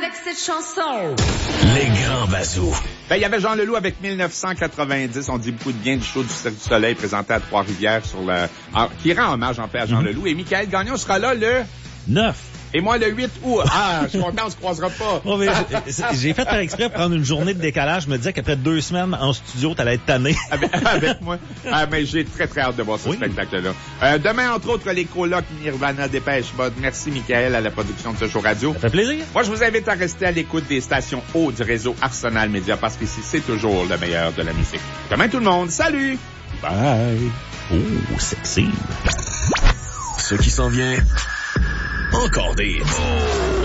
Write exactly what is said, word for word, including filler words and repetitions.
avec cette chanson. Les grands bazous. Ben, il y avait Jean Leloup avec mille neuf cent quatre-vingt-dix. On dit beaucoup de bien du show du Cirque du Soleil présenté à Trois-Rivières sur le, ah, qui rend hommage en fait à Jean mm-hmm. Leloup. Et Michael Gagnon sera là le neuf. Et moi, le huit août. Ah, je suis content, on se croisera pas. Oh, mais j'ai fait par exprès prendre une journée de décalage. Je me disais qu'après deux semaines en studio, t'allais être tanné. Avec, avec moi. Ah, mais j'ai très, très hâte de voir ce oui. spectacle-là. Euh, demain, entre autres, les colocs Nirvana, Dépêche Mode. Merci, Michael, à la production de ce show radio. Ça fait plaisir. Moi, je vous invite à rester à l'écoute des stations hautes du réseau Arsenal Média parce qu'ici, c'est toujours le meilleur de la musique. Demain, tout le monde. Salut! Bye! Oh, sexy! Ce qui s'en vient... Encore des...